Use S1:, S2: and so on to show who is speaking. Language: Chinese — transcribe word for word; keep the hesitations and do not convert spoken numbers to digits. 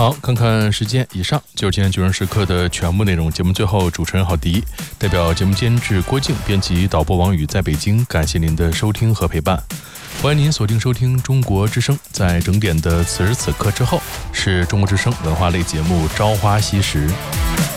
S1: 好，看看时间，以上就是今天巨人时刻的全部内容。节目最后，主持人郝迪代表节目监制郭靖、编辑导播王宇在北京，感谢您的收听和陪伴。欢迎您锁定收听中国之声，在整点的此时此刻之后，是中国之声文化类节目《朝花夕拾》。